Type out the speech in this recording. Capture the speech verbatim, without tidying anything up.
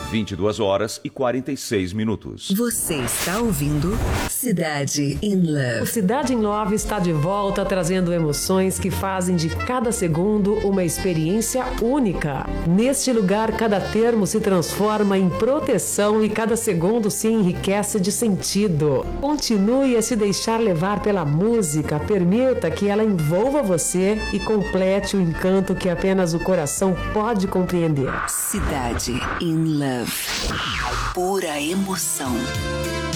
vinte e duas horas e quarenta e seis minutos. Você está ouvindo Cidade in Love. O Cidade in Love está de volta, trazendo emoções que fazem de cada segundo uma experiência única. Neste lugar, cada termo se transforma em proteção e cada segundo se enriquece de sentido. Continue a se deixar levar pela música, permita que ela envolva você e complete o encanto que apenas o coração pode compreender. Cidade in Love. Pura emoção.